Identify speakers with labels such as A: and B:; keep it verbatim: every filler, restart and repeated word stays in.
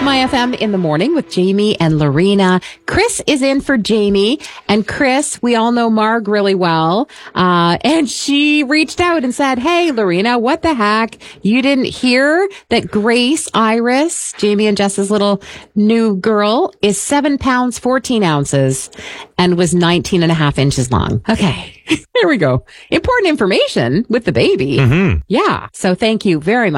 A: My F M in the morning with Jamie and Lorena. Chris is in for Jamie. And Chris, we all know Marg really well. Uh, and she reached out and said, hey, Lorena, what the heck? You didn't hear that Grace Iris, Jamie and Jess's little new girl, is seven pounds, fourteen ounces and was nineteen and a half inches long. Okay. There we go. Important information with the baby.
B: Mm-hmm.
A: Yeah. So thank you very much.